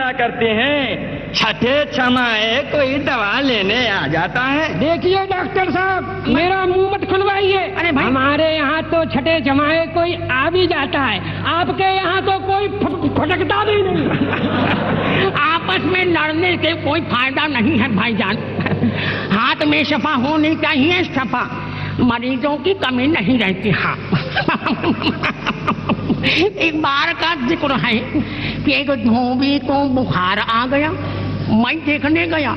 बोला करते हैं, छठे छमाए कोई दवा लेने आ जाता है। देखिए डॉक्टर साहब, मेरा मुंह मत खुलवाइए। अरे भाई, हमारे यहाँ तो छठे छमाए कोई आ भी जाता है, आपके यहाँ तो कोई फटकता भी नहीं। आपस में लड़ने से कोई फायदा नहीं है भाईजान। हाथ में शफा होनी चाहिए, शफा, मरीजों की कमी नहीं रहती। हाँ एक बार का जिक्र है कि एक धोबी को बुखार आ गया, मैं देखने गया।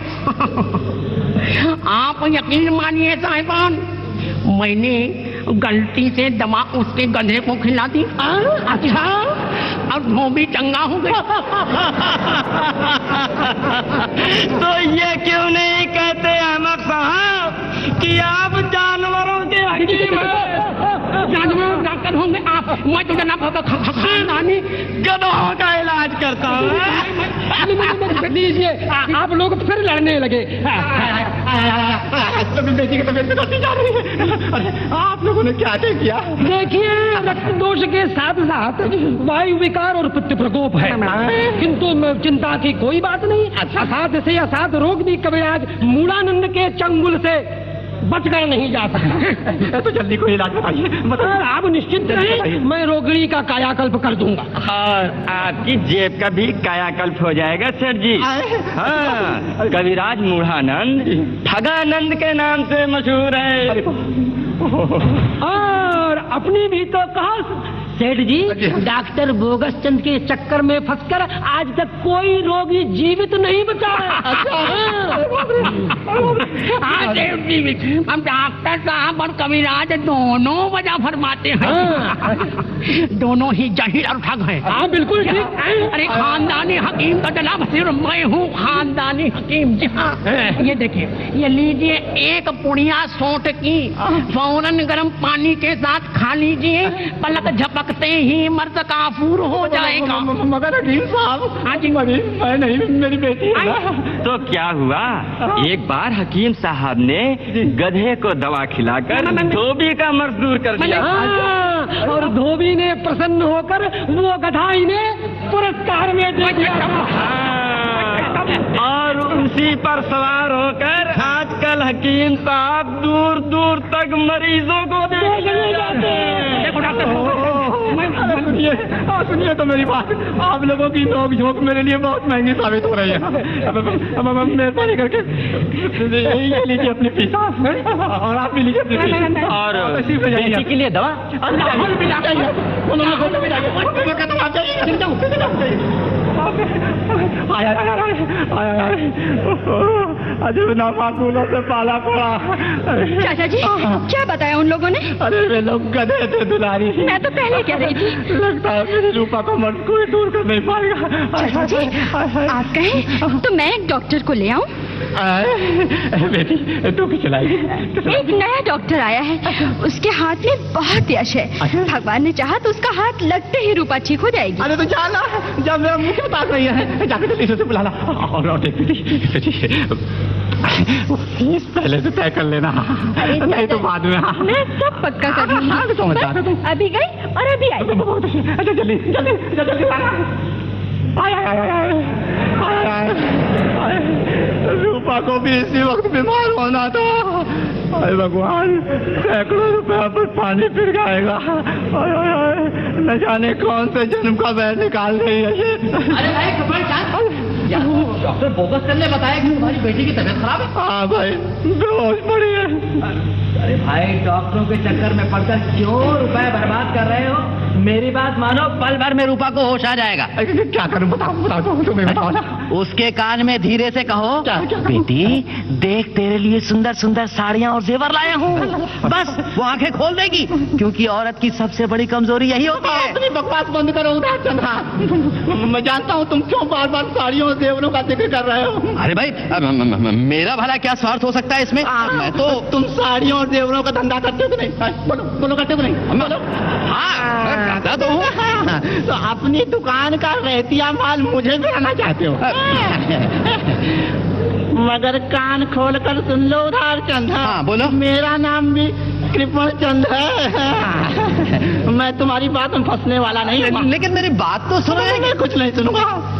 आप यकीन मानिए साहिबान, मैंने गलती से दवा उसके गधे को खिला दी। अच्छा, और धोबी चंगा हो गया। तो ये क्यों नहीं कहते अहमद साहब कि आप जानवरों के हकीम जानवर डॉक्टर होंगे आप? मैं तो जनाब खानदानी गधों का इलाज करता हूँ। लीजिए, आप लोग फिर लड़ने लगे। बेटी की तबीयत बिगड़ती जा रही है। आप लोगों ने क्या किया? देखिए, रक्त दोष के साथ साथ वायु विकार और पित्त प्रकोप है, किंतु चिंता की कोई बात नहीं। असाध से असाध रोग भी कविराज मूलानंद के चंगुल से बचकर नहीं जा सकता। तो जल्दी कोई इलाज बताइए। आप निश्चिंत रहें, मैं रोगिणी का कायाकल्प कर दूंगा। और आपकी जेब का भी कायाकल्प हो जाएगा सेठ जी। हाँ, कविराज मूढ़ानंद ठगानंद के नाम से मशहूर है। और अपनी भी तो कहा सेठ जी, डॉक्टर बोगस चंद के चक्कर में फंसकर आज तक कोई रोगी जीवित नहीं बचा है। हाँ सेठ जी, हम डॉक्टर साहब और कविराज दोनों वजह फरमाते हैं। दोनों ही जहीर और ठग हैं। हाँ बिल्कुल ठीक। अरे खानदानी हकीम का जनाब सिर्फ मैं हूँ, खानदानी हकीम। जी हाँ, ये देखिए, ये लीजिए एक पुड़िया सोंठ की, फौरन गर्म पानी के साथ खा लीजिए, पलक झपकते ही मर्द काफूर हो जाएगा। मगर हकीम साहब, हाँ जी, मैं नहीं, मेरी बेटी है। तो क्या हुआ, एक बार हकीम साहब ने गधे को दवा खिलाकर धोबी का मर्ज दूर कर दिया। और धोबी ने प्रसन्न होकर वो गधाई ने पुरस्कार में दे दिया। और उसी पर सवार होकर आजकल हकीम साहब दूर दूर तक मरीजों को देखने जाते हैं। सुनिए तो मेरी बात, आप लोगों की नोक झोंक मेरे लिए बहुत महंगी साबित हो रही है। मेहरबानी करके ये लीजिए अपनी फीस, और आप भी लीजिए अपनी फीस, और बेटी के लिए दवा। अजब नामाकूलों से पाला पड़ा। चाचा जी, क्या बताया उन लोगों ने? अरे वे लोग गधे थे दुलारी। मैं तो पहले कह रही थी। लगता है मेरी रूपा का मर्ज कोई दूर कर नहीं पाएगा। चाचा जी, आप कहें तो मैं एक डॉक्टर को ले आऊं? बेटी तू भी चलाएगी? एक नया डॉक्टर आया है, उसके हाथ में बहुत यश है। भगवान ने चाहा तो उसका हाथ लगते ही रूपा ठीक हो जाएगी। अरे तो जाना, जब मेरा मुंह के पास नहीं है, जाकर जल्दी से बुला ला। और बेटी फीस पहले से तय कर लेना, नहीं तो बाद में। मैं सब पक्का कर दूंगी। अभी गई और अभी आई। अच्छा जल्दी जल्दी जल्दी रूपा को भी इसी वक्त बीमार होना था। अरे भगवान, सैकड़ों रुपया पर पानी फिर जाएगा। न जाने कौन से जन्म का वह निकाल रही है ये। अरे भाई डॉक्टर बोगस चंद ने बताया कि तुम्हारी बेटी की तबीयत खराब है। हाँ भाई, बेहोश पड़ी है। अरे भाई, डॉक्टरों के चक्कर में पड़कर क्यों रुपए बर्बाद कर रहे हो? मेरी बात मानो, पल भर में रूपा को होश आ जाएगा। क्या करूं, बताओ तुम्हें बताओ ना। उसके कान में धीरे से कहो, क्या? बेटी देख, तेरे लिए सुंदर सुंदर साड़ियाँ और जेवर लाया हूँ। बस वो आंखें खोल देगी, क्योंकि औरत की सबसे बड़ी कमजोरी यही होती है। अपनी बकवास बंद करो उधर चंद्रा। मैं जानता हूँ तुम क्यों बार बार साड़ियों और जेवरों का जिक्र कर रहे हो। अरे भाई, मेरा भला क्या स्वार्थ हो सकता है इसमें? मैं तो तुम साड़ियों और जेवरों का धंधा करते हो कि नहीं? बोलो करते हो कि नहीं? बोलो। हाँ, करता तो हूँ। तो अपनी दुकान का रहतिया माल मुझे भी आना चाहते हो? मगर कान खोल कर सुन लो उधार चंद। हाँ बोलो। मेरा नाम भी कृपण चंद है। मैं तुम्हारी बात में फंसने वाला नहीं हूँ। लेकिन मेरी बात तो सुनो। मैं कुछ नहीं सुनूंगा।